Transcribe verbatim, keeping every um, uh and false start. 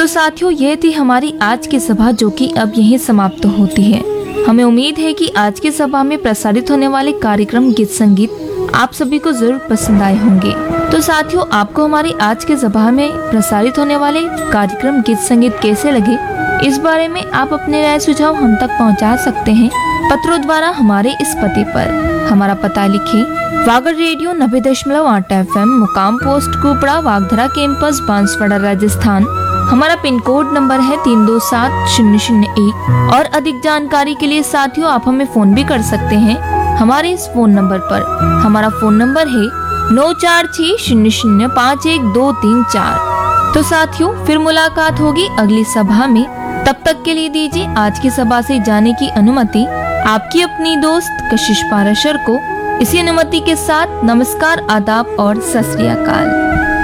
साथियों, ये थी हमारी आज की सभा, जो कि अब यहीं समाप्त होती है। हमें उम्मीद है कि आज की सभा में प्रसारित होने वाले कार्यक्रम गीत संगीत आप सभी को जरूर पसंद आए होंगे। तो साथियों, आपको हमारी आज की सभा में प्रसारित होने वाले कार्यक्रम गीत संगीत कैसे लगे, इस बारे में आप अपने राय सुझाव हम तक पहुंचा सकते हैं पत्रों द्वारा हमारे इस पते पर। हमारा पता लिखिए, वागड़ रेडियो नब्बे दशमलव आठ एफ एम, मुकाम पोस्ट कुपड़ा, वागधरा कैंपस, बांसवाड़ा, राजस्थान। हमारा पिन कोड नंबर है तीन दो सात शून्य शून्य एक। और अधिक जानकारी के लिए साथियों, आप हमें फोन भी कर सकते हैं हमारे इस फोन नंबर पर। हमारा फोन नंबर है नौ चार छह शून्य शून्य पाँच एक दो तीन चार। तो साथियों, फिर मुलाकात होगी अगली सभा में। तब तक के लिए दीजिए आज की सभा से जाने की अनुमति आपकी अपनी दोस्त कशिश पाराशर को। इसी अनुमति के साथ नमस्कार, आदाब और सत श्री अकाल।